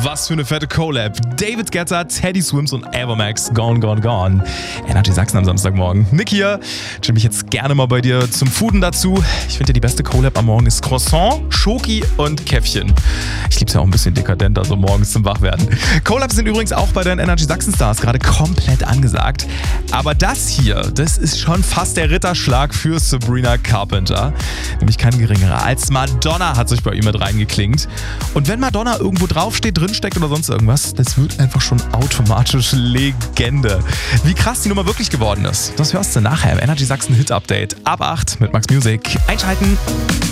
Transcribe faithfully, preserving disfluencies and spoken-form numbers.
Was für eine fette Collab. David Guetta, Teddy Swims und Evermax, Gone, Gone, Gone. Energy Sachsen am Samstagmorgen. Nick hier. Chill mich jetzt gerne mal bei dir zum Fooden dazu. Ich finde ja, die beste Collab am Morgen ist Croissant, Schoki und Käffchen. Ich lieb's ja auch ein bisschen dekadent, also morgens zum Wachwerden. Collabs sind übrigens auch bei den Energy Sachsen Stars gerade komplett angesagt. Aber das hier, das ist schon fast der Ritterschlag für Sabrina Carpenter. Nämlich kein geringerer als Madonna hat sich bei ihm mit reingeklingt. Und wenn Madonna irgendwo draufsteht, drinsteckt oder sonst irgendwas, das wird einfach schon automatisch Legende. Wie krass die Nummer wirklich geworden ist, das hörst du nachher im Energy Sachsen Hit Update. Ab acht mit Max Music. Einschalten!